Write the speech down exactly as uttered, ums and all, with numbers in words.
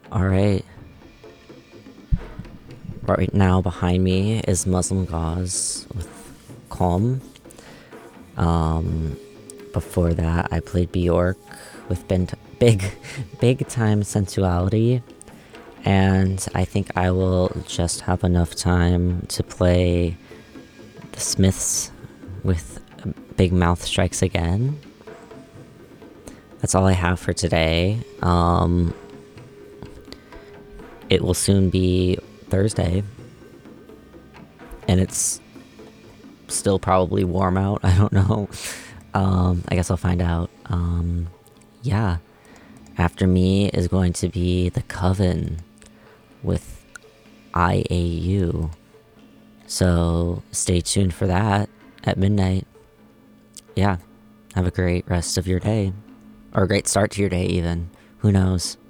Alright. Right now behind me is Muslim Gauze with Calm. Um, before that I played Bjork with Big, Big, Big Time Sensuality. And I think I will just have enough time to play the Smiths with Big Mouth Strikes Again. That's all I have for today. Um, it will soon be Thursday, and it's still probably warm out. I don't know. Um, I guess I'll find out. Um, yeah. After me is going to be The Coven with I A U. So stay tuned for that at midnight. Yeah. Have a great rest of your day. Or a great start to your day, even. Who knows?